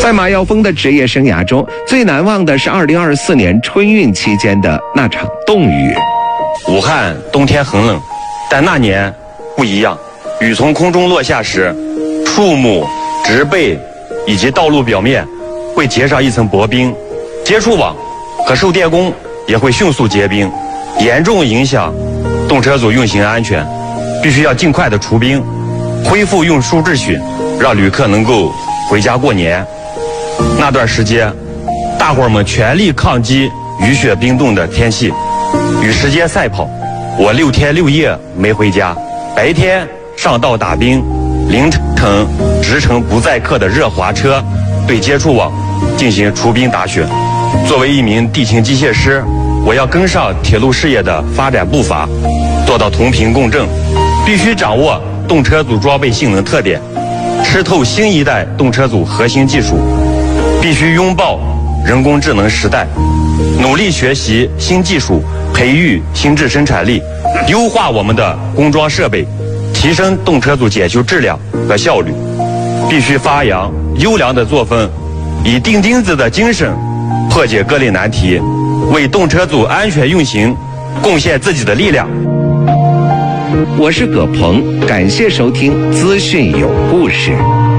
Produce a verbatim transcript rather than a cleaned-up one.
在马耀峰的职业生涯中，最难忘的是二零二四年春运期间的那场冻雨。 武汉冬天很冷，但那年不一样。雨从空中落下时，树木、植被以及道路表面会结上一层薄冰，接触网和受电工也会迅速结冰，严重影响动车组运行安全。必须要尽快的除冰，恢复运输秩序，让旅客能够回家过年。那段时间，大伙儿们全力抗击雨雪冰冻的天气，与时间赛跑。我六天六夜没回家，白天上道打冰，凌晨直乘不载客的热滑车对接触网进行除冰打雪。作为一名地勤机械师，我要跟上铁路事业的发展步伐，做到同频共振，必须掌握动车组装备性能特点，吃透新一代动车组核心技术，必须拥抱人工智能时代，努力学习新技术，培育新质生产力，优化我们的工装设备，提升动车组检修质量和效率。必须发扬优良的作风，以钉钉子的精神破解各类难题，为动车组安全运行贡献自己的力量。 我是葛鹏，感谢收听资讯有故事。